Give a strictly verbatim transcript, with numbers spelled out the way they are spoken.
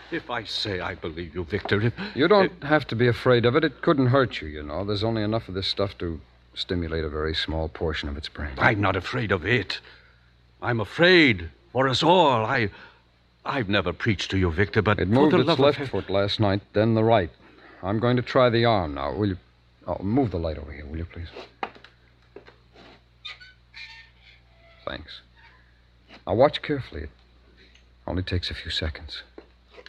If I say I believe you, Victor, if... You don't if... have to be afraid of it. It couldn't hurt you, you know. There's only enough of this stuff to stimulate a very small portion of its brain. I'm not afraid of it. I'm afraid for us all. I... I've never preached to you, Victor, but It for moved the its love left of... foot last night, then the right. I'm going to try the arm now. Will you... Oh, move the light over here, will you, please? Thanks. Now, watch carefully. It only takes a few seconds.